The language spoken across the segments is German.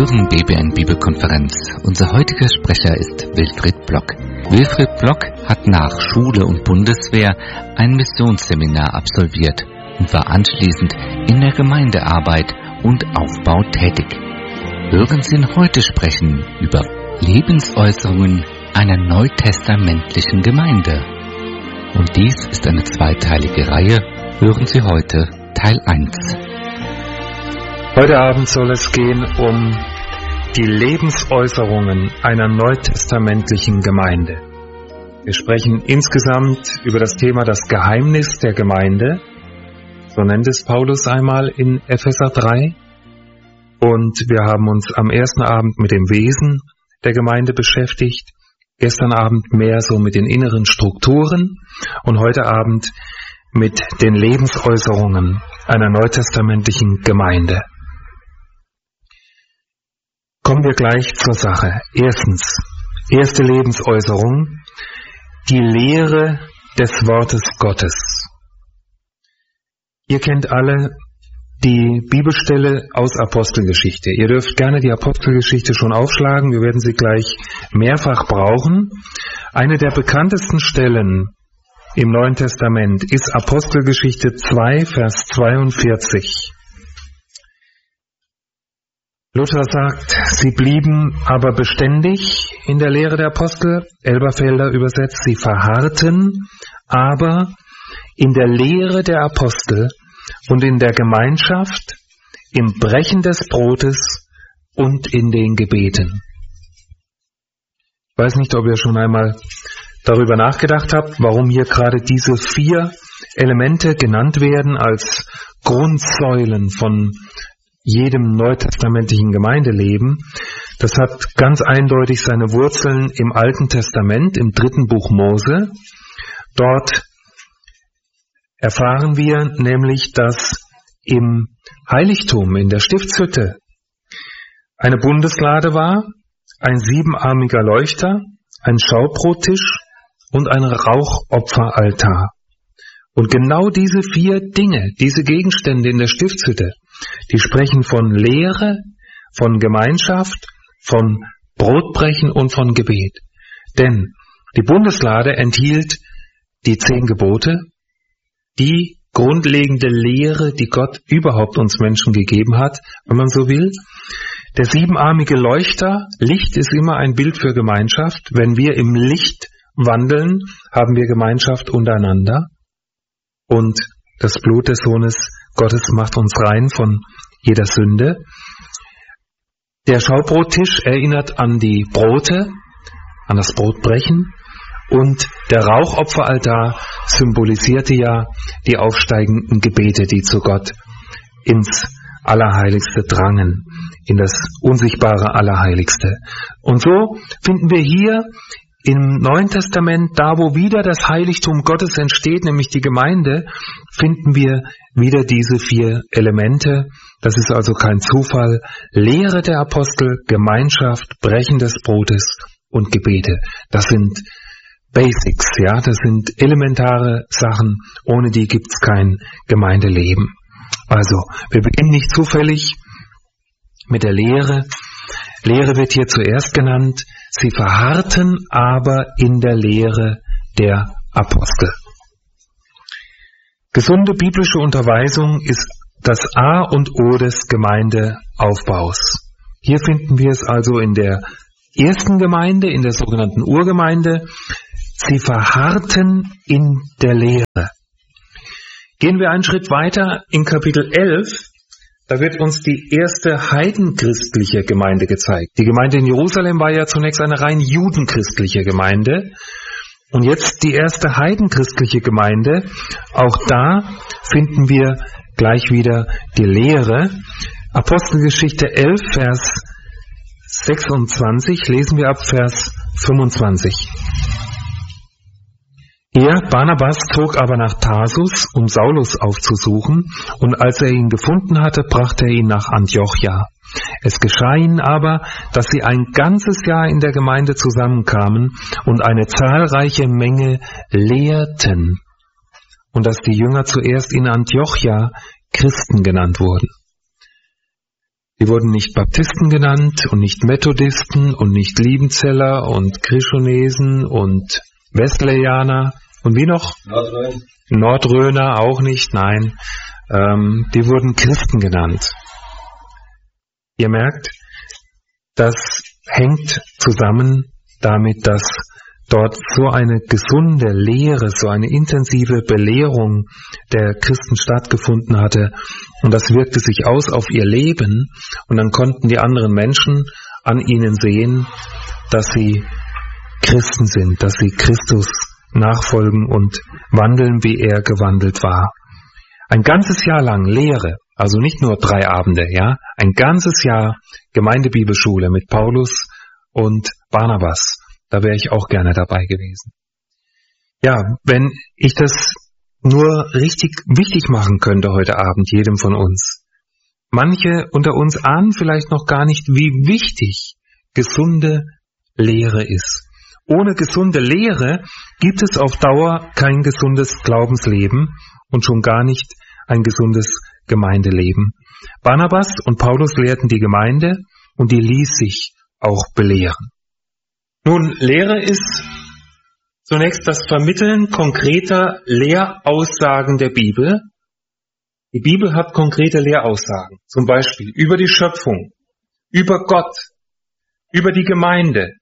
hören BBN Bibelkonferenz. Unser heutiger Sprecher ist Wilfried Block. Wilfried Block hat nach Schule und Bundeswehr ein Missionsseminar absolviert und war anschließend in der Gemeindearbeit und Aufbau tätig. Hören Sie ihn heute sprechen über Lebensäußerungen einer neutestamentlichen Gemeinde. Und dies ist eine zweiteilige Reihe. Hören Sie heute Teil 1. Heute Abend soll es gehen um die Lebensäußerungen einer neutestamentlichen Gemeinde. Wir sprechen insgesamt über das Thema das Geheimnis der Gemeinde, so nennt es Paulus einmal in Epheser 3. Und wir haben uns am ersten Abend mit dem Wesen der Gemeinde beschäftigt, gestern Abend mehr so mit den inneren Strukturen und heute Abend mit den Lebensäußerungen einer neutestamentlichen Gemeinde. Kommen wir gleich zur Sache. Erstens, erste Lebensäußerung, die Lehre des Wortes Gottes. Ihr kennt alle die Bibelstelle aus Apostelgeschichte. Ihr dürft gerne die Apostelgeschichte schon aufschlagen, wir werden sie gleich mehrfach brauchen. Eine der bekanntesten Stellen im Neuen Testament ist Apostelgeschichte 2, Vers 42. Luther sagt, sie blieben aber beständig in der Lehre der Apostel. Elberfelder übersetzt, sie verharrten aber in der Lehre der Apostel und in der Gemeinschaft, im Brechen des Brotes und in den Gebeten. Ich weiß nicht, ob ihr schon einmal darüber nachgedacht habt, warum hier gerade diese 4 Elemente genannt werden als Grundsäulen von jedem neutestamentlichen Gemeindeleben. Das hat ganz eindeutig seine Wurzeln im Alten Testament, im 3. Buch Mose. Dort erfahren wir nämlich, dass im Heiligtum, in der Stiftshütte, eine Bundeslade war, ein 7-armiger Leuchter, ein Schaubrottisch und ein Rauchopferaltar. Und genau diese 4 Dinge, diese Gegenstände in der Stiftshütte, die sprechen von Lehre, von Gemeinschaft, von Brotbrechen und von Gebet. Denn die Bundeslade enthielt die 10 Gebote, die grundlegende Lehre, die Gott überhaupt uns Menschen gegeben hat, wenn man so will. Der 7-armige Leuchter, Licht ist immer ein Bild für Gemeinschaft. Wenn wir im Licht wandeln, haben wir Gemeinschaft untereinander. Und das Blut des Sohnes Gottes macht uns rein von jeder Sünde. Der Schaubrottisch erinnert an die Brote, an das Brotbrechen. Und der Rauchopferaltar symbolisierte ja die aufsteigenden Gebete, die zu Gott ins Allerheiligste drangen, in das unsichtbare Allerheiligste. Und so finden wir hier im Neuen Testament, da wo wieder das Heiligtum Gottes entsteht, nämlich die Gemeinde, finden wir wieder diese 4 Elemente. Das ist also kein Zufall. Lehre der Apostel, Gemeinschaft, Brechen des Brotes und Gebete. Das sind Basics, ja, das sind elementare Sachen. Ohne die gibt's kein Gemeindeleben. Also, wir beginnen nicht zufällig mit der Lehre. Lehre wird hier zuerst genannt. Sie verharrten aber in der Lehre der Apostel. Gesunde biblische Unterweisung ist das A und O des Gemeindeaufbaus. Hier finden wir es also in der ersten Gemeinde, in der sogenannten Urgemeinde. Sie verharrten in der Lehre. Gehen wir einen Schritt weiter in Kapitel 11. Da wird uns die erste heidenchristliche Gemeinde gezeigt. Die Gemeinde in Jerusalem war ja zunächst eine rein judenchristliche Gemeinde. Und jetzt die erste heidenchristliche Gemeinde. Auch da finden wir gleich wieder die Lehre. Apostelgeschichte 11, Vers 26, lesen wir ab Vers 25. Er, Barnabas, zog aber nach Tarsus, um Saulus aufzusuchen, und als er ihn gefunden hatte, brachte er ihn nach Antiochia. Es geschah ihnen aber, dass sie ein ganzes Jahr in der Gemeinde zusammenkamen und eine zahlreiche Menge lehrten, und dass die Jünger zuerst in Antiochia Christen genannt wurden. Die wurden nicht Baptisten genannt und nicht Methodisten und nicht Liebenzeller und Krishonesen und Wesleyaner und wie noch? Nordröner auch nicht, nein. Die wurden Christen genannt. Ihr merkt, das hängt zusammen damit, dass dort so eine gesunde Lehre, so eine intensive Belehrung der Christen stattgefunden hatte. Und das wirkte sich aus auf ihr Leben. Und dann konnten die anderen Menschen an ihnen sehen, dass sie Christen sind, dass sie Christus nachfolgen und wandeln, wie er gewandelt war. Ein ganzes Jahr lang Lehre, also nicht nur 3 Abende, ja, ein ganzes Jahr Gemeindebibelschule mit Paulus und Barnabas. Da wäre ich auch gerne dabei gewesen. Ja, wenn ich das nur richtig wichtig machen könnte heute Abend, jedem von uns. Manche unter uns ahnen vielleicht noch gar nicht, wie wichtig gesunde Lehre ist. Ohne gesunde Lehre gibt es auf Dauer kein gesundes Glaubensleben und schon gar nicht ein gesundes Gemeindeleben. Barnabas und Paulus lehrten die Gemeinde und die ließ sich auch belehren. Nun, Lehre ist zunächst das Vermitteln konkreter Lehraussagen der Bibel. Die Bibel hat konkrete Lehraussagen, zum Beispiel über die Schöpfung, über Gott, über die Gemeinde.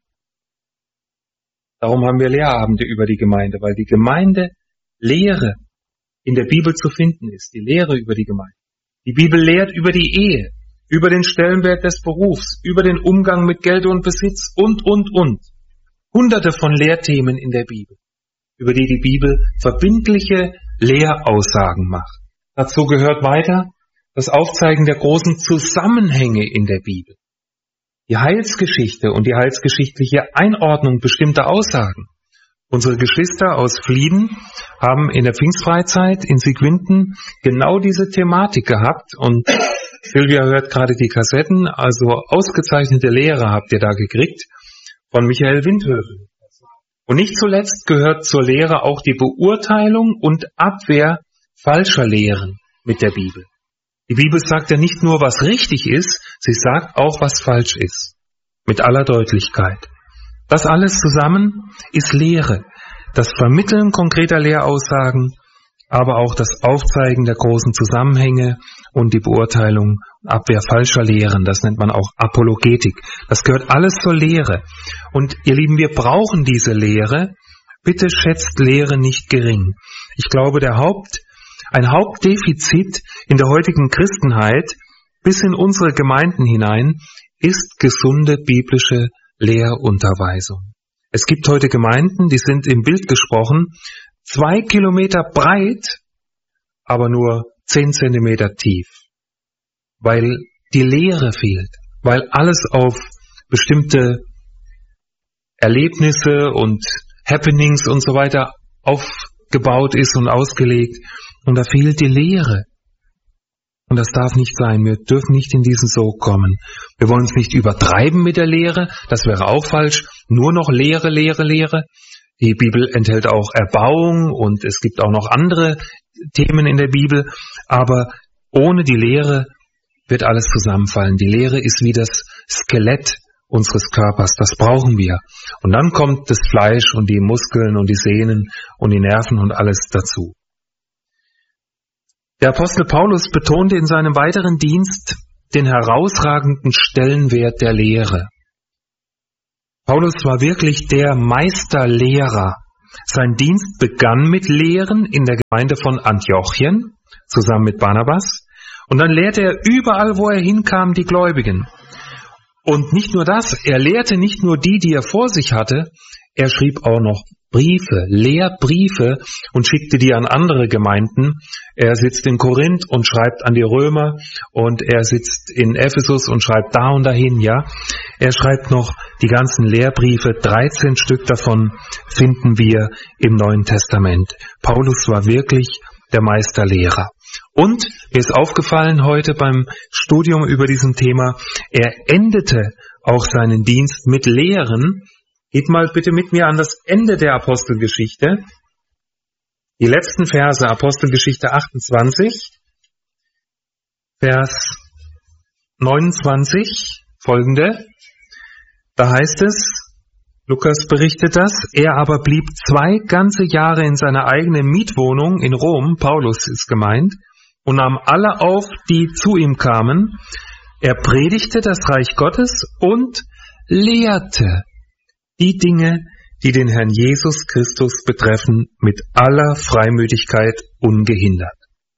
Darum haben wir Lehrabende über die Gemeinde, weil die Gemeinde Lehre in der Bibel zu finden ist, die Lehre über die Gemeinde. Die Bibel lehrt über die Ehe, über den Stellenwert des Berufs, über den Umgang mit Geld und Besitz und. Hunderte von Lehrthemen in der Bibel, über die die Bibel verbindliche Lehraussagen macht. Dazu gehört weiter das Aufzeigen der großen Zusammenhänge in der Bibel, die Heilsgeschichte und die heilsgeschichtliche Einordnung bestimmter Aussagen. Unsere Geschwister aus Flieden haben in der Pfingstfreizeit in Sigwinden genau diese Thematik gehabt und Silvia hört gerade die Kassetten, also ausgezeichnete Lehre habt ihr da gekriegt von Michael Windhövel. Und nicht zuletzt gehört zur Lehre auch die Beurteilung und Abwehr falscher Lehren mit der Bibel. Die Bibel sagt ja nicht nur, was richtig ist, sie sagt auch, was falsch ist. Mit aller Deutlichkeit. Das alles zusammen ist Lehre. Das Vermitteln konkreter Lehraussagen, aber auch das Aufzeigen der großen Zusammenhänge und die Beurteilung und Abwehr falscher Lehren. Das nennt man auch Apologetik. Das gehört alles zur Lehre. Und ihr Lieben, wir brauchen diese Lehre. Bitte schätzt Lehre nicht gering. Ich glaube, ein Hauptdefizit in der heutigen Christenheit bis in unsere Gemeinden hinein ist gesunde biblische Lehrunterweisung. Es gibt heute Gemeinden, die sind im Bild gesprochen 2 Kilometer breit, aber nur 10 Zentimeter tief, weil die Lehre fehlt, weil alles auf bestimmte Erlebnisse und Happenings und so weiter aufgebaut ist und ausgelegt und da fehlt die Lehre. Und das darf nicht sein. Wir dürfen nicht in diesen Sog kommen. Wir wollen es nicht übertreiben mit der Lehre. Das wäre auch falsch. Nur noch Lehre. Die Bibel enthält auch Erbauung und es gibt auch noch andere Themen in der Bibel. Aber ohne die Lehre wird alles zusammenfallen. Die Lehre ist wie das Skelett unseres Körpers. Das brauchen wir. Und dann kommt das Fleisch und die Muskeln und die Sehnen und die Nerven und alles dazu. Der Apostel Paulus betonte in seinem weiteren Dienst den herausragenden Stellenwert der Lehre. Paulus war wirklich der Meisterlehrer. Sein Dienst begann mit Lehren in der Gemeinde von Antiochien, zusammen mit Barnabas. Und dann lehrte er überall, wo er hinkam, die Gläubigen. Und nicht nur das, er lehrte nicht nur die er vor sich hatte, er schrieb auch noch Briefe, Lehrbriefe und schickte die an andere Gemeinden. Er sitzt in Korinth und schreibt an die Römer und er sitzt in Ephesus und schreibt da und dahin, ja. Er schreibt noch die ganzen Lehrbriefe, 13 Stück davon finden wir im Neuen Testament. Paulus war wirklich der Meisterlehrer. Und, mir ist aufgefallen heute beim Studium über diesem Thema, er endete auch seinen Dienst mit Lehren. Geht mal bitte mit mir an das Ende der Apostelgeschichte. Die letzten Verse, Apostelgeschichte 28, Vers 29 folgende. Da heißt es, Lukas berichtet das, er aber blieb 2 ganze Jahre in seiner eigenen Mietwohnung in Rom, Paulus ist gemeint, und nahm alle auf, die zu ihm kamen. Er predigte das Reich Gottes und lehrte die Dinge, die den Herrn Jesus Christus betreffen, mit aller Freimütigkeit ungehindert.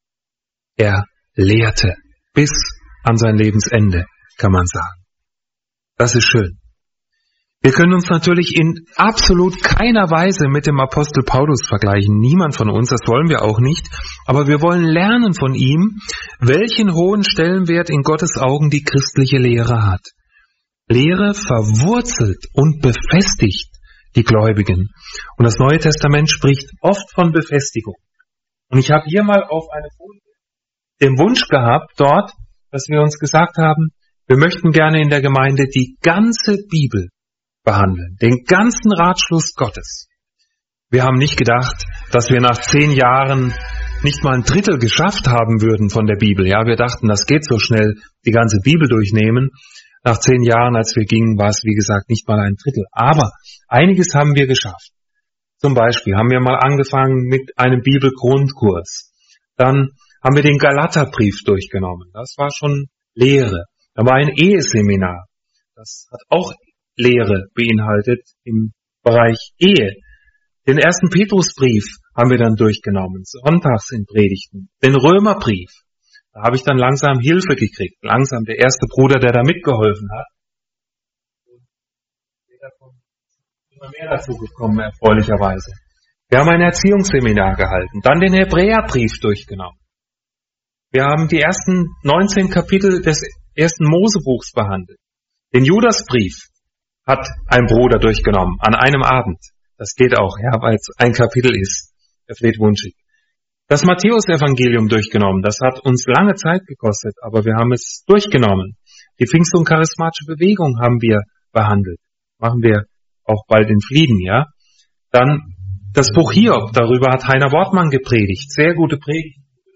Er lehrte bis an sein Lebensende, kann man sagen. Das ist schön. Wir können uns natürlich in absolut keiner Weise mit dem Apostel Paulus vergleichen. Niemand von uns, das wollen wir auch nicht. Aber wir wollen lernen von ihm, welchen hohen Stellenwert in Gottes Augen die christliche Lehre hat. Lehre verwurzelt und befestigt die Gläubigen. Und das Neue Testament spricht oft von Befestigung. Und ich habe hier mal auf eine Folie den Wunsch gehabt dort, dass wir uns gesagt haben, wir möchten gerne in der Gemeinde die ganze Bibel behandeln, den ganzen Ratschluss Gottes. Wir haben nicht gedacht, dass wir nach 10 Jahren nicht mal ein Drittel geschafft haben würden von der Bibel. Ja, wir dachten, das geht so schnell, die ganze Bibel durchnehmen. Nach 10 Jahren, als wir gingen, war es, wie gesagt, nicht mal ein Drittel. Aber einiges haben wir geschafft. Zum Beispiel haben wir mal angefangen mit einem Bibelgrundkurs. Dann haben wir den Galaterbrief durchgenommen. Das war schon Lehre. Da war ein Eheseminar. Das hat auch Lehre beinhaltet im Bereich Ehe. Den 1. Petrusbrief haben wir dann durchgenommen, sonntags in Predigten. Den Römerbrief, da habe ich dann langsam Hilfe gekriegt. Langsam der erste Bruder, der da mitgeholfen hat. Und davon immer mehr dazu gekommen, erfreulicherweise. Wir haben ein Erziehungsseminar gehalten, dann den Hebräerbrief durchgenommen. Wir haben die ersten 19 Kapitel des 1. Mosebuchs behandelt. Den Judasbrief hat ein Bruder durchgenommen, an einem Abend. Das geht auch, ja, weil es ein Kapitel ist. Der Fred Wunschig. Das Matthäus-Evangelium durchgenommen, das hat uns lange Zeit gekostet, aber wir haben es durchgenommen. Die Pfingst- und charismatische Bewegung haben wir behandelt. Machen wir auch bald in Flieden, ja. Dann das Buch Hiob, darüber hat Heiner Wortmann gepredigt. Sehr gute Predigt.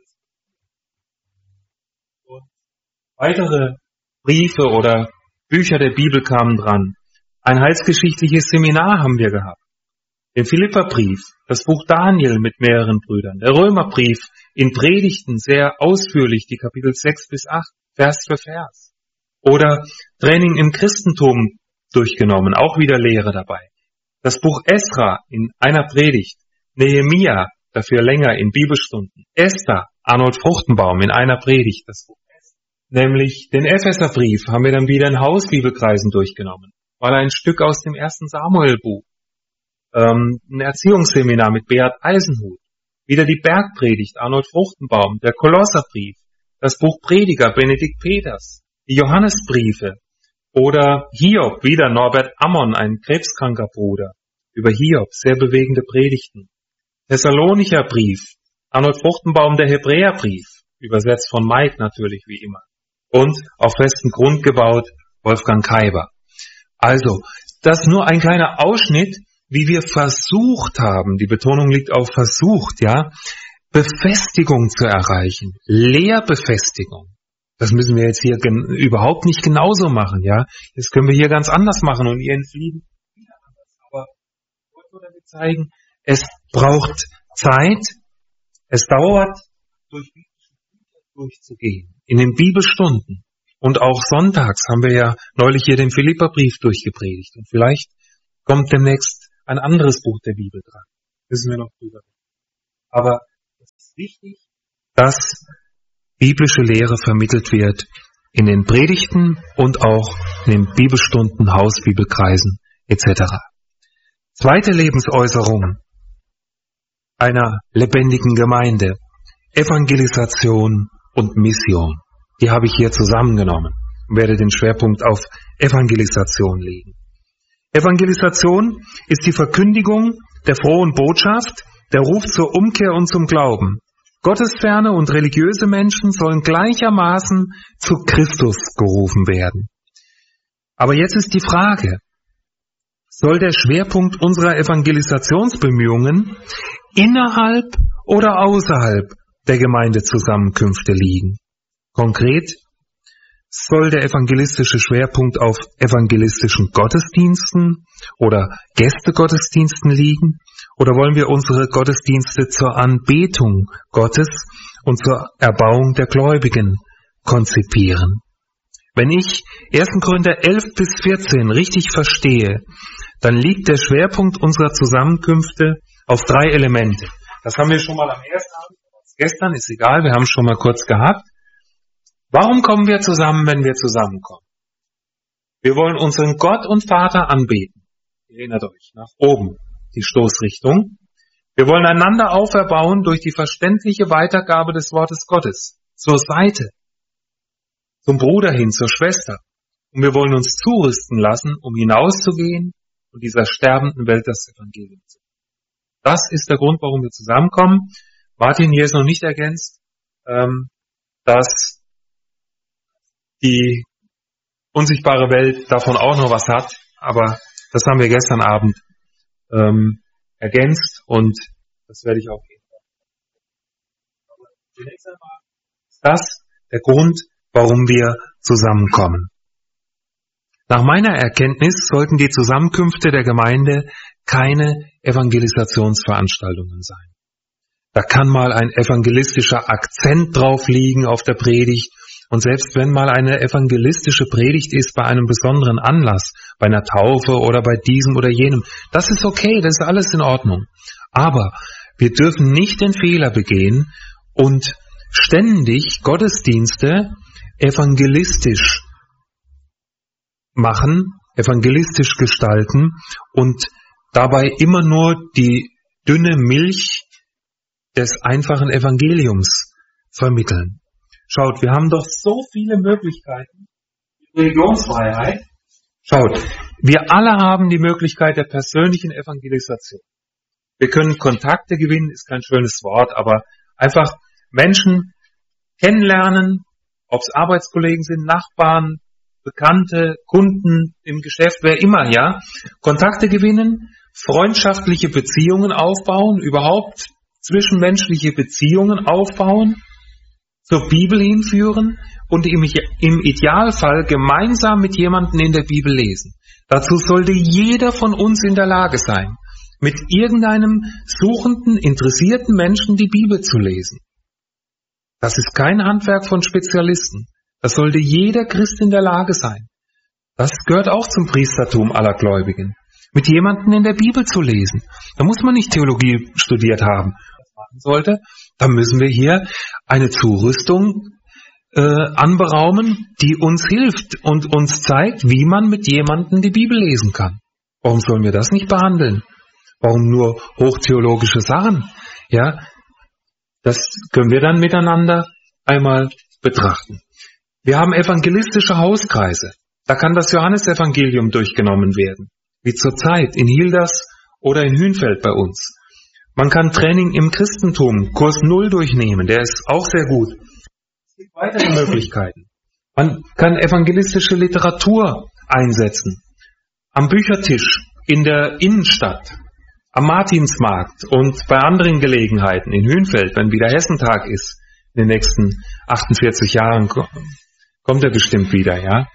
Und weitere Briefe oder Bücher der Bibel kamen dran. Ein heilsgeschichtliches Seminar haben wir gehabt. Den Philipperbrief, das Buch Daniel mit mehreren Brüdern, der Römerbrief in Predigten sehr ausführlich, die Kapitel 6 bis 8, Vers für Vers. Oder Training im Christentum durchgenommen, auch wieder Lehre dabei. Das Buch Esra in einer Predigt, Nehemia, dafür länger in Bibelstunden, Esther, Arnold Fruchtenbaum in einer Predigt, das Buch Esther. Nämlich den Epheserbrief haben wir dann wieder in Hausbibelkreisen durchgenommen. Mal ein Stück aus dem 1. Samuel-Buch. Ein Erziehungsseminar mit Beat Eisenhut. Wieder die Bergpredigt, Arnold Fruchtenbaum, der Kolosserbrief, das Buch Prediger, Benedikt Peters, die Johannesbriefe oder Hiob, wieder Norbert Ammon, ein krebskranker Bruder, über Hiob, sehr bewegende Predigten. Thessalonicher Brief, Arnold Fruchtenbaum, der Hebräerbrief, übersetzt von Mike natürlich wie immer. Und auf festen Grund gebaut, Wolfgang Kaiber. Also, das nur ein kleiner Ausschnitt, wie wir versucht haben, die Betonung liegt auf versucht, ja, Befestigung zu erreichen, Lehrbefestigung. Das müssen wir jetzt hier überhaupt nicht genauso machen, ja. Das können wir hier ganz anders machen und ihr in Flieden wieder anders. Aber ich wollte damit zeigen, es braucht Zeit, es dauert, durch biblische Bücher durchzugehen, in den Bibelstunden. Und auch sonntags haben wir ja neulich hier den Philipperbrief durchgepredigt. Und vielleicht kommt demnächst ein anderes Buch der Bibel dran. Wissen wir noch drüber. Aber es ist wichtig, dass biblische Lehre vermittelt wird in den Predigten und auch in den Bibelstunden, Hausbibelkreisen etc. Zweite Lebensäußerung einer lebendigen Gemeinde, Evangelisation und Mission. Die habe ich hier zusammengenommen und werde den Schwerpunkt auf Evangelisation legen. Evangelisation ist die Verkündigung der frohen Botschaft, der Ruf zur Umkehr und zum Glauben. Gottesferne und religiöse Menschen sollen gleichermaßen zu Christus gerufen werden. Aber jetzt ist die Frage, soll der Schwerpunkt unserer Evangelisationsbemühungen innerhalb oder außerhalb der Gemeindezusammenkünfte liegen? Konkret, Soll der evangelistische Schwerpunkt auf evangelistischen Gottesdiensten oder Gästegottesdiensten liegen? Oder wollen wir unsere Gottesdienste zur Anbetung Gottes und zur Erbauung der Gläubigen konzipieren? Wenn ich 1. Korinther 11 bis 14 richtig verstehe, dann liegt der Schwerpunkt unserer Zusammenkünfte auf 3 Elemente. Das haben wir schon mal am ersten Abend, gestern, ist egal, wir haben es schon mal kurz gehabt. Warum kommen wir zusammen, wenn wir zusammenkommen? Wir wollen unseren Gott und Vater anbeten. Ihr erinnert euch, nach oben, die Stoßrichtung. Wir wollen einander auferbauen durch die verständliche Weitergabe des Wortes Gottes. Zur Seite, zum Bruder hin, zur Schwester. Und wir wollen uns zurüsten lassen, um hinauszugehen und dieser sterbenden Welt das Evangelium zu bringen. Das ist der Grund, warum wir zusammenkommen. Martin hier ist noch nicht ergänzt, dass die unsichtbare Welt davon auch noch was hat, aber das haben wir gestern Abend ergänzt und das werde ich auch geben. Zunächst einmal ist das der Grund, warum wir zusammenkommen. Nach meiner Erkenntnis sollten die Zusammenkünfte der Gemeinde keine Evangelisationsveranstaltungen sein. Da kann mal ein evangelistischer Akzent drauf liegen auf der Predigt. Und selbst wenn mal eine evangelistische Predigt ist bei einem besonderen Anlass, bei einer Taufe oder bei diesem oder jenem, das ist okay, das ist alles in Ordnung. Aber wir dürfen nicht den Fehler begehen und ständig Gottesdienste evangelistisch machen, evangelistisch gestalten und dabei immer nur die dünne Milch des einfachen Evangeliums vermitteln. Schaut, wir haben doch so viele Möglichkeiten, Religionsfreiheit. Schaut, wir alle haben die Möglichkeit der persönlichen Evangelisation. Wir können Kontakte gewinnen, ist kein schönes Wort, aber einfach Menschen kennenlernen, ob es Arbeitskollegen sind, Nachbarn, Bekannte, Kunden im Geschäft, wer immer, ja. Kontakte gewinnen, freundschaftliche Beziehungen aufbauen, überhaupt zwischenmenschliche Beziehungen aufbauen, zur Bibel hinführen und im Idealfall gemeinsam mit jemandem in der Bibel lesen. Dazu sollte jeder von uns in der Lage sein, mit irgendeinem suchenden, interessierten Menschen die Bibel zu lesen. Das ist kein Handwerk von Spezialisten. Das sollte jeder Christ in der Lage sein. Das gehört auch zum Priestertum aller Gläubigen. Mit jemandem in der Bibel zu lesen. Da muss man nicht Theologie studiert haben. Sollte, dann müssen wir hier eine Zurüstung anberaumen, die uns hilft und uns zeigt, wie man mit jemandem die Bibel lesen kann. Warum sollen wir das nicht behandeln? Warum nur hochtheologische Sachen? Ja, das können wir dann miteinander einmal betrachten. Wir haben evangelistische Hauskreise. Da kann das Johannesevangelium durchgenommen werden, wie zurzeit in Hilders oder in Hünfeld bei uns. Man kann Training im Christentum, Kurs 0 durchnehmen, der ist auch sehr gut. Es gibt weitere Möglichkeiten. Man kann evangelistische Literatur einsetzen. Am Büchertisch, in der Innenstadt, am Martinsmarkt und bei anderen Gelegenheiten, in Hünfeld, wenn wieder Hessentag ist, in den nächsten 48 Jahren kommt er bestimmt wieder, ja.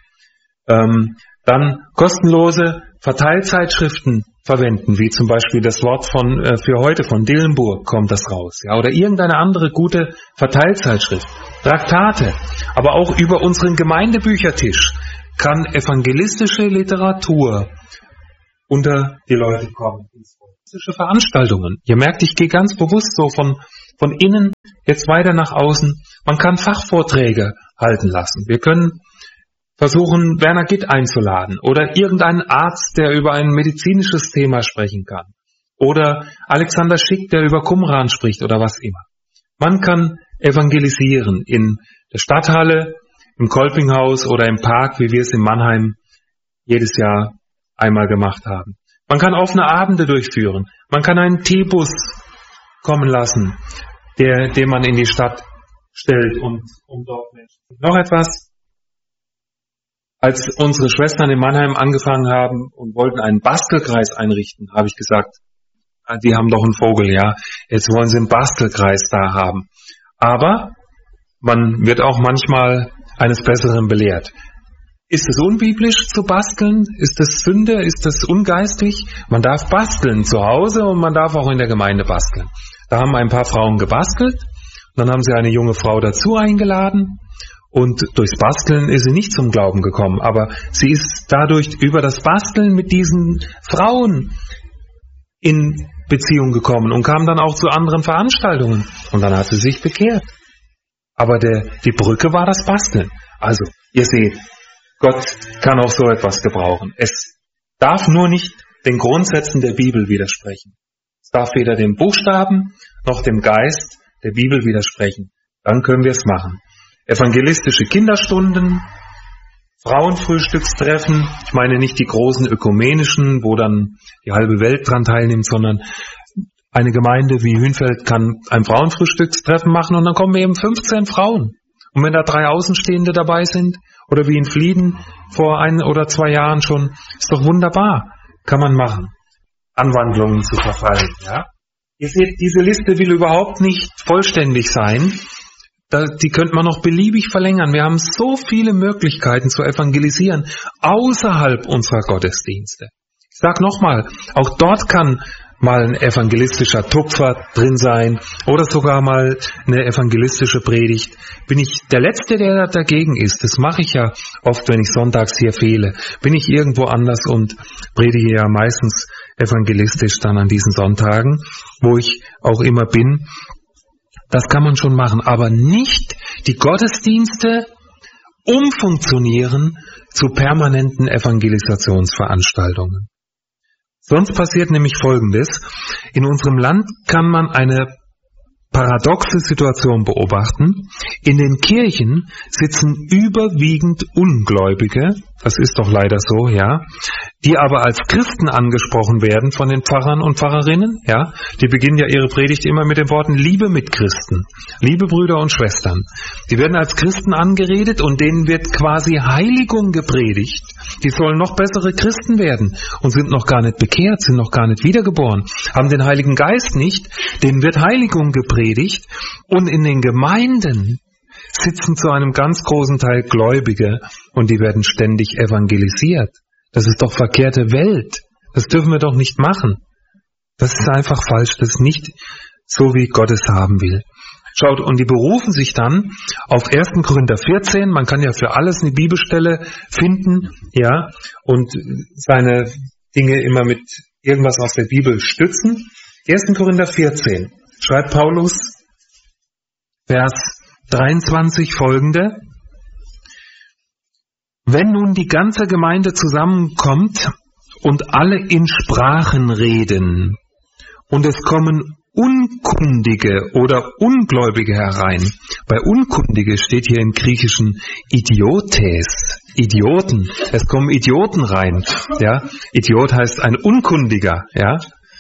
Dann kostenlose Verteilzeitschriften verwenden, wie zum Beispiel das Wort für heute von Dillenburg kommt das raus, ja, oder irgendeine andere gute Verteilzeitschrift, Traktate, aber auch über unseren Gemeindebüchertisch kann evangelistische Literatur unter die Leute kommen. Evangelistische Veranstaltungen. Ihr merkt, ich gehe ganz bewusst so von innen jetzt weiter nach außen. Man kann Fachvorträge halten lassen. Wir können versuchen, Werner Gitt einzuladen oder irgendeinen Arzt, der über ein medizinisches Thema sprechen kann oder Alexander Schick, der über Qumran spricht oder was immer. Man kann evangelisieren in der Stadthalle, im Kolpinghaus oder im Park, wie wir es in Mannheim jedes Jahr einmal gemacht haben. Man kann offene Abende durchführen. Man kann einen Teebus kommen lassen, den man in die Stadt stellt und um dort Menschen. Noch etwas. Als unsere Schwestern in Mannheim angefangen haben und wollten einen Bastelkreis einrichten, habe ich gesagt, die haben doch einen Vogel, ja. Jetzt wollen sie einen Bastelkreis da haben. Aber man wird auch manchmal eines Besseren belehrt. Ist es unbiblisch zu basteln? Ist es Sünde? Ist es ungeistlich? Man darf basteln zu Hause und man darf auch in der Gemeinde basteln. Da haben ein paar Frauen gebastelt, dann haben sie eine junge Frau dazu eingeladen und durchs Basteln ist sie nicht zum Glauben gekommen, aber sie ist dadurch über das Basteln mit diesen Frauen in Beziehung gekommen und kam dann auch zu anderen Veranstaltungen und dann hat sie sich bekehrt. Aber die Brücke war das Basteln. Also, ihr seht, Gott kann auch so etwas gebrauchen. Es darf nur nicht den Grundsätzen der Bibel widersprechen. Es darf weder dem Buchstaben noch dem Geist der Bibel widersprechen. Dann können wir es machen. Evangelistische Kinderstunden, Frauenfrühstückstreffen, ich meine nicht die großen ökumenischen, wo dann die halbe Welt dran teilnimmt, sondern eine Gemeinde wie Hünfeld kann ein Frauenfrühstückstreffen machen und dann kommen eben 15 Frauen. Und wenn da 3 Außenstehende dabei sind, oder wie in Flieden vor 1 oder 2 Jahren schon, ist doch wunderbar, kann man machen. Anwandlungen zu verfallen, ja. Ihr seht, diese Liste will überhaupt nicht vollständig sein. Die könnte man noch beliebig verlängern. Wir haben so viele Möglichkeiten zu evangelisieren außerhalb unserer Gottesdienste. Ich sage nochmal, auch dort kann mal ein evangelistischer Tupfer drin sein oder sogar mal eine evangelistische Predigt. Bin ich der Letzte, der dagegen ist. Das mache ich ja oft, wenn ich sonntags hier fehle. Bin ich irgendwo anders und predige ja meistens evangelistisch dann an diesen Sonntagen, wo ich auch immer bin. Das kann man schon machen, aber nicht die Gottesdienste umfunktionieren zu permanenten Evangelisationsveranstaltungen. Sonst passiert nämlich Folgendes. In unserem Land kann man eine paradoxe Situation beobachten. In den Kirchen sitzen überwiegend Ungläubige, das ist doch leider so, ja, die aber als Christen angesprochen werden von den Pfarrern und Pfarrerinnen, ja. Die beginnen ja ihre Predigt immer mit den Worten Liebe Mitchristen, liebe Brüder und Schwestern. Die werden als Christen angeredet und denen wird quasi Heiligung gepredigt. Die sollen noch bessere Christen werden und sind noch gar nicht bekehrt, sind noch gar nicht wiedergeboren, haben den Heiligen Geist nicht, denen wird Heiligung gepredigt und in den Gemeinden sitzen zu einem ganz großen Teil Gläubige und die werden ständig evangelisiert. Das ist doch verkehrte Welt. Das dürfen wir doch nicht machen. Das ist einfach falsch. Das ist nicht so, wie Gott es haben will. Schaut, und die berufen sich dann auf 1. Korinther 14. Man kann ja für alles eine Bibelstelle finden, ja, und seine Dinge immer mit irgendwas aus der Bibel stützen. 1. Korinther 14 schreibt Paulus, Vers 23 folgende: Wenn nun die ganze Gemeinde zusammenkommt und alle in Sprachen reden und es kommen Unkundige oder Ungläubige herein. Bei Unkundige steht hier im Griechischen Idiotes, Idioten. Es kommen Idioten rein. Ja, Idiot heißt ein Unkundiger. Ja,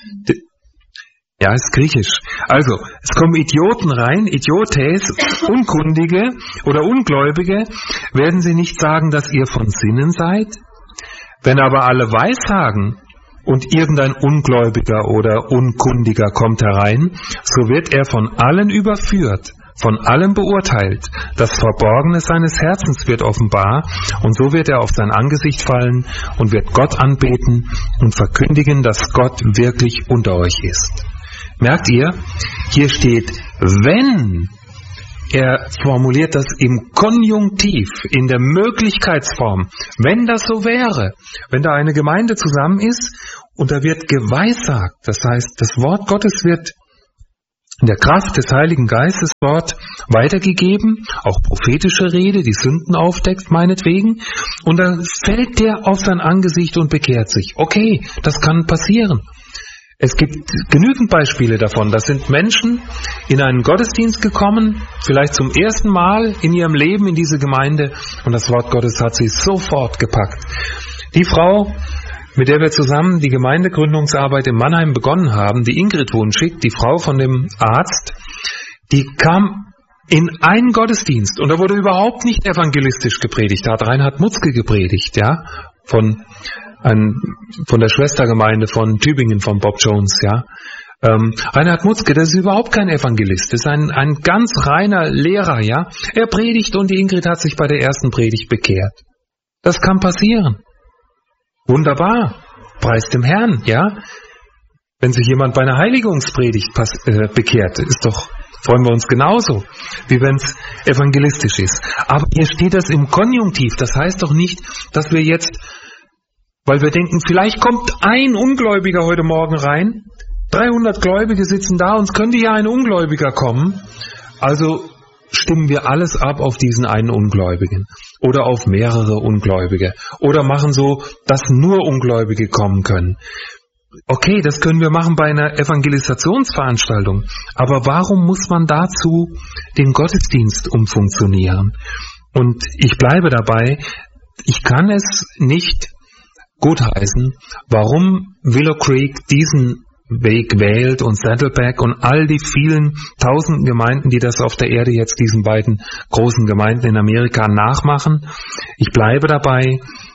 ist griechisch. Also, es kommen Idioten rein, Idiotes, Unkundige oder Ungläubige. Werden sie nicht sagen, dass ihr von Sinnen seid? Wenn aber alle Weissagen und irgendein Ungläubiger oder Unkundiger kommt herein, so wird er von allen überführt, von allem beurteilt. Das Verborgene seines Herzens wird offenbar, und so wird er auf sein Angesicht fallen und wird Gott anbeten und verkündigen, dass Gott wirklich unter euch ist. Merkt ihr, hier steht, wenn. Er formuliert das im Konjunktiv, in der Möglichkeitsform. Wenn das so wäre, wenn da eine Gemeinde zusammen ist und da wird geweissagt, das heißt, das Wort Gottes wird in der Kraft des Heiligen Geistes dort weitergegeben, auch prophetische Rede, die Sünden aufdeckt, meinetwegen, und dann fällt der auf sein Angesicht und bekehrt sich. Okay, das kann passieren. Es gibt genügend Beispiele davon. Das sind Menschen in einen Gottesdienst gekommen, vielleicht zum ersten Mal in ihrem Leben in diese Gemeinde, und das Wort Gottes hat sie sofort gepackt. Die Frau, mit der wir zusammen die Gemeindegründungsarbeit in Mannheim begonnen haben, die Ingrid Wunschig, die Frau von dem Arzt, die kam in einen Gottesdienst und da wurde überhaupt nicht evangelistisch gepredigt. Da hat Reinhard Mutzke gepredigt, ja, von der Schwestergemeinde von Tübingen, von Bob Jones, ja. Reinhard Mutzke, das ist überhaupt kein Evangelist, das ist ein ganz reiner Lehrer, ja. Er predigt und die Ingrid hat sich bei der ersten Predigt bekehrt. Das kann passieren. Wunderbar. Preis dem Herrn, ja. Wenn sich jemand bei einer Heiligungspredigt bekehrt, freuen wir uns genauso, wie wenn es evangelistisch ist. Aber hier steht das im Konjunktiv. Das heißt doch nicht, dass wir jetzt, weil wir denken, vielleicht kommt ein Ungläubiger heute Morgen rein, 300 Gläubige sitzen da, uns könnte ja ein Ungläubiger kommen. Also stimmen wir alles ab auf diesen einen Ungläubigen oder auf mehrere Ungläubige oder machen so, dass nur Ungläubige kommen können. Okay, das können wir machen bei einer Evangelisationsveranstaltung, aber warum muss man dazu den Gottesdienst umfunktionieren? Und ich bleibe dabei, ich kann es nicht gutheißen, warum Willow Creek diesen Weg wählt und Saddleback und all die vielen tausenden Gemeinden, die das auf der Erde jetzt diesen beiden großen Gemeinden in Amerika nachmachen. Ich bleibe dabei,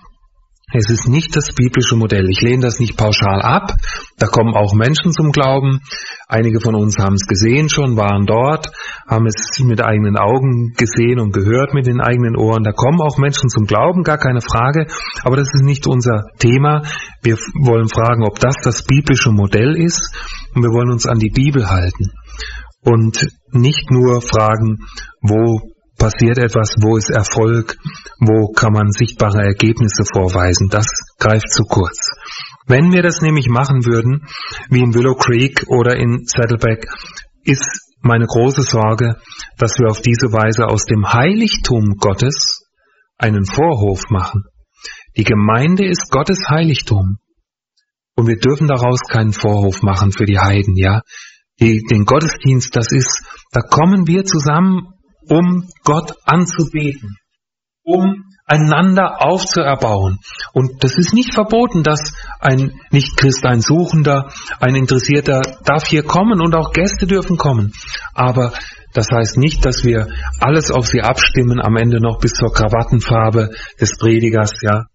es ist nicht das biblische Modell. Ich lehne das nicht pauschal ab. Da kommen auch Menschen zum Glauben. Einige von uns haben es gesehen schon, waren dort, haben es mit eigenen Augen gesehen und gehört mit den eigenen Ohren. Da kommen auch Menschen zum Glauben, gar keine Frage. Aber das ist nicht unser Thema. Wir wollen fragen, ob das biblische Modell ist. Und wir wollen uns an die Bibel halten. Und nicht nur fragen, wo passiert etwas, wo ist Erfolg, wo kann man sichtbare Ergebnisse vorweisen. Das greift zu kurz. Wenn wir das nämlich machen würden, wie in Willow Creek oder in Saddleback, ist meine große Sorge, dass wir auf diese Weise aus dem Heiligtum Gottes einen Vorhof machen. Die Gemeinde ist Gottes Heiligtum. Und wir dürfen daraus keinen Vorhof machen für die Heiden, ja. Den Gottesdienst, da kommen wir zusammen, um Gott anzubeten, um einander aufzuerbauen. Und das ist nicht verboten, dass ein Nicht-Christ, ein Suchender, ein Interessierter darf hier kommen und auch Gäste dürfen kommen. Aber das heißt nicht, dass wir alles auf sie abstimmen, am Ende noch bis zur Krawattenfarbe des Predigers, ja.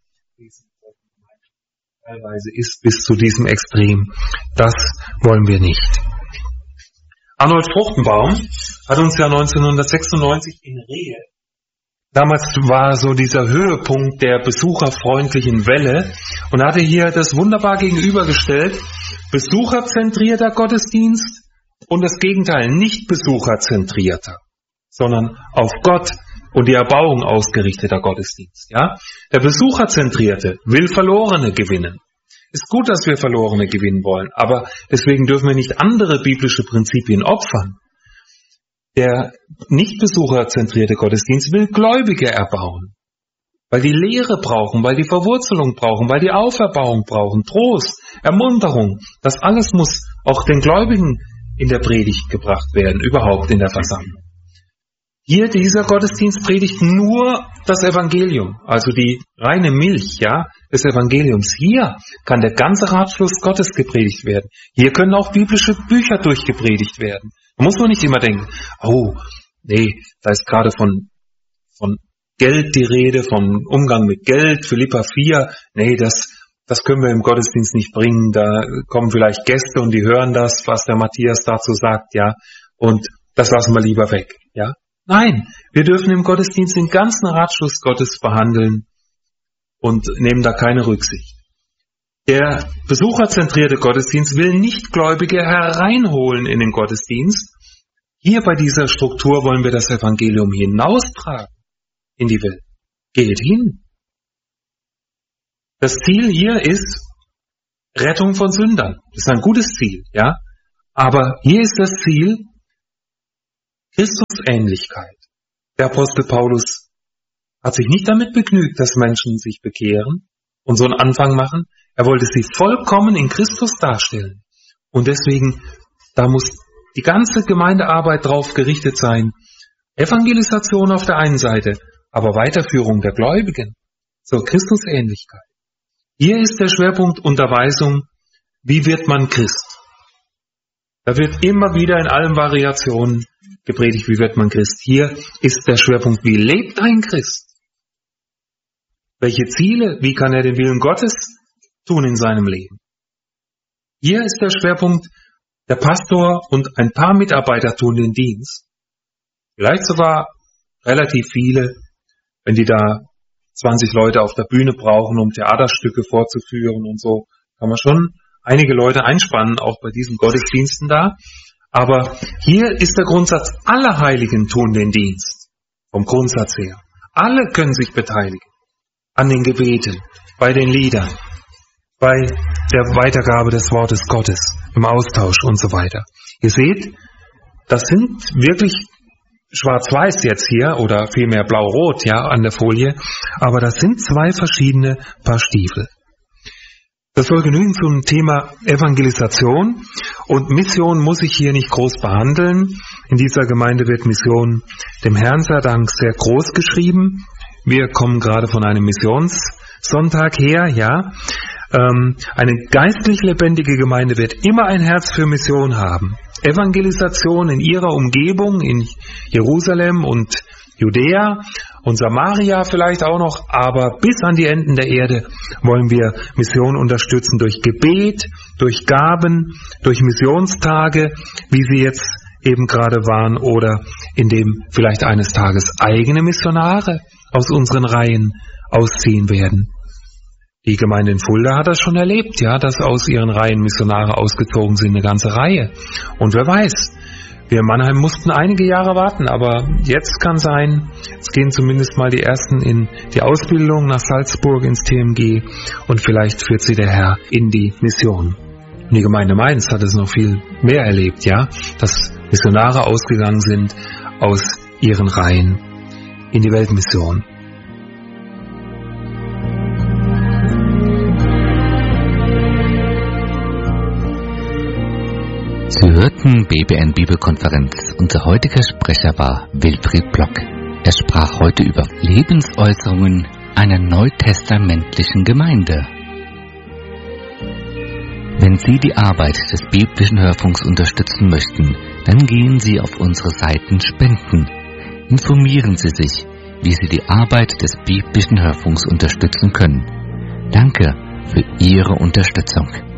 Teilweise ist bis zu diesem Extrem. Das wollen wir nicht. Arnold Fruchtenbaum hat uns ja 1996 in Rehe, damals war so dieser Höhepunkt der besucherfreundlichen Welle, und hatte hier das wunderbar gegenübergestellt, besucherzentrierter Gottesdienst und das Gegenteil, nicht besucherzentrierter, sondern auf Gott und die Erbauung ausgerichteter Gottesdienst. Ja? Der besucherzentrierte will Verlorene gewinnen. Ist gut, dass wir Verlorene gewinnen wollen, aber deswegen dürfen wir nicht andere biblische Prinzipien opfern. Der nicht besucherzentrierte Gottesdienst will Gläubige erbauen, weil die Lehre brauchen, weil die Verwurzelung brauchen, weil die Auferbauung brauchen, Trost, Ermunterung. Das alles muss auch den Gläubigen in der Predigt gebracht werden, überhaupt in der Versammlung. Hier dieser Gottesdienst predigt nur das Evangelium, also die reine Milch, ja, des Evangeliums. Hier kann der ganze Ratschluss Gottes gepredigt werden. Hier können auch biblische Bücher durchgepredigt werden. Da muss man nicht immer denken, oh, nee, da ist gerade von Geld die Rede, vom Umgang mit Geld, Philipper 4, nee, das können wir im Gottesdienst nicht bringen. Da kommen vielleicht Gäste und die hören das, was der Matthias dazu sagt, ja, und das lassen wir lieber weg, ja. Nein, wir dürfen im Gottesdienst den ganzen Ratschluss Gottes behandeln und nehmen da keine Rücksicht. Der besucherzentrierte Gottesdienst will Nichtgläubige hereinholen in den Gottesdienst. Hier bei dieser Struktur wollen wir das Evangelium hinaustragen in die Welt. Geht hin. Das Ziel hier ist Rettung von Sündern. Das ist ein gutes Ziel, ja. Aber hier ist das Ziel Christusähnlichkeit. Der Apostel Paulus hat sich nicht damit begnügt, dass Menschen sich bekehren und so einen Anfang machen. Er wollte sie vollkommen in Christus darstellen. Und deswegen, da muss die ganze Gemeindearbeit drauf gerichtet sein. Evangelisation auf der einen Seite, aber Weiterführung der Gläubigen zur Christusähnlichkeit. Hier ist der Schwerpunkt Unterweisung, wie wird man Christ? Da wird immer wieder in allen Variationen gepredigt, wie wird man Christ. Hier ist der Schwerpunkt, wie lebt ein Christ? Welche Ziele, wie kann er den Willen Gottes tun in seinem Leben? Hier ist der Schwerpunkt Der Pastor und ein paar Mitarbeiter tun den Dienst. Vielleicht sogar relativ viele, wenn die da 20 Leute auf der Bühne brauchen, um Theaterstücke vorzuführen und so, kann man schon einige Leute einspannen, auch bei diesen Gottesdiensten da. Aber hier ist der Grundsatz, alle Heiligen tun den Dienst, vom Grundsatz her. Alle können sich beteiligen an den Gebeten, bei den Liedern, bei der Weitergabe des Wortes Gottes, im Austausch und so weiter. Ihr seht, das sind wirklich schwarz-weiß jetzt hier oder vielmehr blau-rot, ja, an der Folie, aber das sind zwei verschiedene Paar Stiefel. Das soll genügen zum Thema Evangelisation, und Mission muss ich hier nicht groß behandeln. In dieser Gemeinde wird Mission dem Herrn sei Dank sehr groß geschrieben. Wir kommen gerade von einem Missionssonntag her, ja. Eine geistlich lebendige Gemeinde wird immer ein Herz für Mission haben. Evangelisation in ihrer Umgebung, in Jerusalem und Judäa und Samaria vielleicht auch noch, aber bis an die Enden der Erde wollen wir Mission unterstützen durch Gebet, durch Gaben, durch Missionstage, wie sie jetzt eben gerade waren, oder indem vielleicht eines Tages eigene Missionare aus unseren Reihen ausziehen werden. Die Gemeinde in Fulda hat das schon erlebt, ja, dass aus ihren Reihen Missionare ausgezogen sind, eine ganze Reihe. Und wer weiß, wir in Mannheim mussten einige Jahre warten, aber jetzt kann sein, es gehen zumindest mal die Ersten in die Ausbildung nach Salzburg ins TMG und vielleicht führt sie der Herr in die Mission. Und die Gemeinde Mainz hat es noch viel mehr erlebt, ja, dass Missionare ausgegangen sind aus ihren Reihen in die Weltmission. Sie hörten BBN Bibelkonferenz. Unser heutiger Sprecher war Wilfried Block. Er sprach heute über Lebensäußerungen einer neutestamentlichen Gemeinde. Wenn Sie die Arbeit des biblischen Hörfunks unterstützen möchten, dann gehen Sie auf unsere Seiten Spenden. Informieren Sie sich, wie Sie die Arbeit des biblischen Hörfunks unterstützen können. Danke für Ihre Unterstützung.